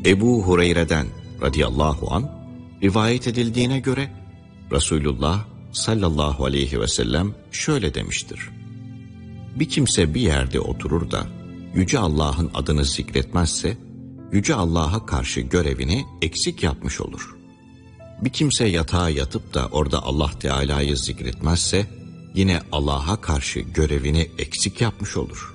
Ebu Hureyre'den radıyallahu an rivayet edildiğine göre Resulullah sallallahu aleyhi ve sellem şöyle demiştir: bir kimse bir yerde oturur da Yüce Allah'ın adını zikretmezse, Yüce Allah'a karşı görevini eksik yapmış olur. Bir kimse yatağa yatıp da orada Allah Teala'yı zikretmezse, yine Allah'a karşı görevini eksik yapmış olur.